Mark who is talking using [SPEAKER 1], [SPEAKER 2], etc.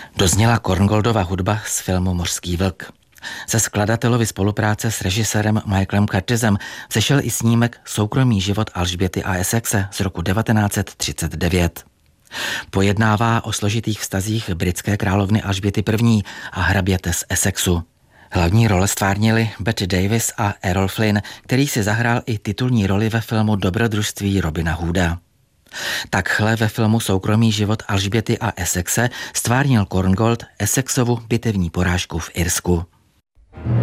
[SPEAKER 1] Dozněla Korngoldova hudba z filmu Mořský vlk. Ze skladatelovy spolupráce s režisérem Michaelem Curtisem vzešel i snímek Soukromý život Alžběty a Essexe z roku 1939. Pojednává o složitých vztazích britské královny Alžběty I. a hraběte z Essexu. Hlavní role stvárnili Bette Davis a Errol Flynn, který si zahrál i titulní roli ve filmu Dobrodružství Robina Hooda. Takhle ve filmu Soukromý život Alžběty a Essexe stvárnil Korngold Essexovu bitevní porážku v Irsku.